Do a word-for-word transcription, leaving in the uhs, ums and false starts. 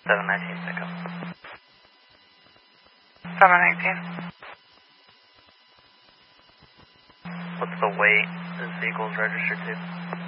seven nineteen pickup. seven nineteen. What's the weight this vehicle is registered to?